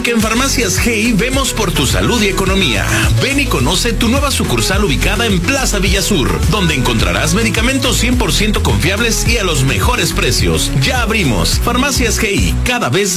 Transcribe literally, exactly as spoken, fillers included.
Porque en Farmacias G I vemos por tu salud y economía. Ven y conoce tu nueva sucursal ubicada en Plaza Villasur, donde encontrarás medicamentos cien por ciento confiables y a los mejores precios. Ya abrimos. Farmacias G I, cada vez